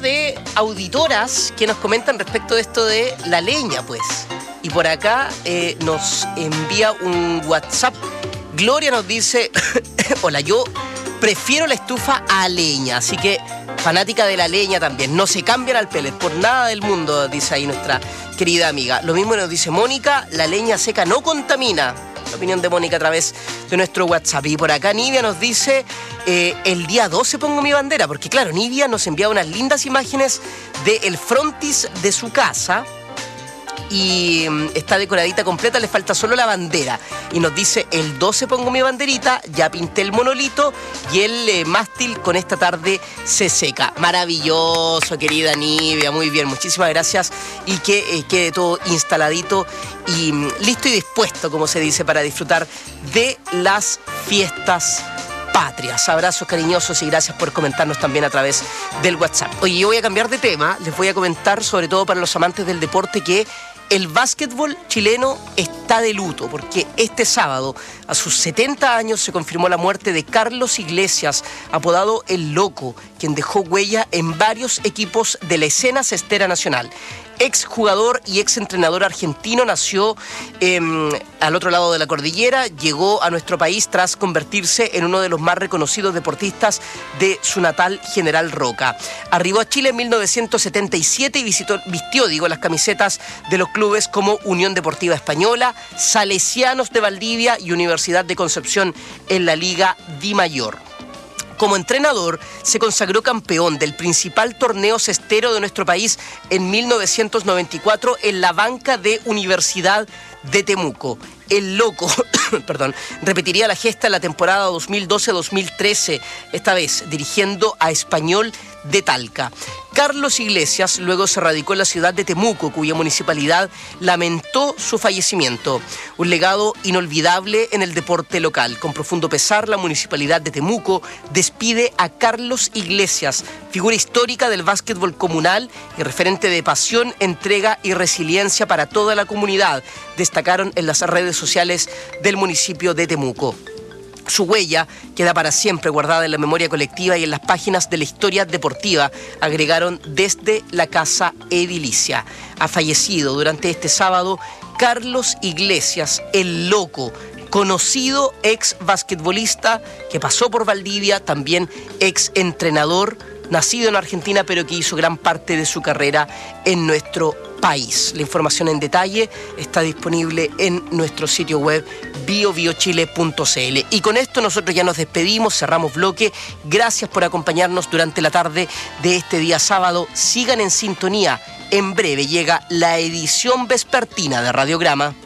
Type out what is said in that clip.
de auditoras que nos comentan respecto de esto de la leña, pues. Y por acá nos envía un WhatsApp. Gloria nos dice, hola, yo prefiero la estufa a leña, así que fanática de la leña también. No se cambian al pellet por nada del mundo, dice ahí nuestra querida amiga. Lo mismo nos dice Mónica, la leña seca no contamina. La opinión de Mónica a través de nuestro WhatsApp. Y por acá Nivia nos dice, el día 12 pongo mi bandera, porque claro, Nivia nos envía unas lindas imágenes del frontis de su casa y está decoradita completa, le falta solo la bandera. Y nos dice, el 12 pongo mi banderita, ya pinté el monolito y el mástil con esta tarde se seca. Maravilloso, querida Nivia, muy bien, muchísimas gracias. Y que quede todo instaladito y listo y dispuesto, como se dice, para disfrutar de las fiestas patrias. Abrazos cariñosos y gracias por comentarnos también a través del WhatsApp. Oye, yo voy a cambiar de tema, les voy a comentar, sobre todo para los amantes del deporte, que el básquetbol chileno está de luto porque este sábado, a sus 70 años, se confirmó la muerte de Carlos Iglesias, apodado El Loco, quien dejó huella en varios equipos de la escena cestera nacional. Exjugador y exentrenador argentino, nació al otro lado de la cordillera, llegó a nuestro país tras convertirse en uno de los más reconocidos deportistas de su natal General Roca. Arribó a Chile en 1977 y vistió las camisetas de los clubes como Unión Deportiva Española, Salesianos de Valdivia y Universidad de Concepción en la Liga Dimayor. Como entrenador, se consagró campeón del principal torneo cestero de nuestro país en 1994 en la banca de Universidad de Temuco. El Loco, repetiría la gesta en la temporada 2012-2013, esta vez dirigiendo a Español de Talca. Carlos Iglesias luego se radicó en la ciudad de Temuco, cuya municipalidad lamentó su fallecimiento. Un legado inolvidable en el deporte local. Con profundo pesar, la municipalidad de Temuco despide a Carlos Iglesias, figura histórica del básquetbol comunal y referente de pasión, entrega y resiliencia para toda la comunidad, destacaron en las redes sociales del municipio de Temuco. Su huella queda para siempre guardada en la memoria colectiva y en las páginas de la historia deportiva, agregaron desde la Casa Edilicia. Ha fallecido durante este sábado Carlos Iglesias, El Loco, conocido ex basquetbolista que pasó por Valdivia, también ex entrenador, nacido en Argentina pero que hizo gran parte de su carrera en nuestro país. La información en detalle está disponible en nuestro sitio web biobiochile.cl. Y con esto nosotros ya nos despedimos, cerramos bloque. Gracias por acompañarnos durante la tarde de este día sábado. Sigan en sintonía. En breve llega la edición vespertina de Radiograma.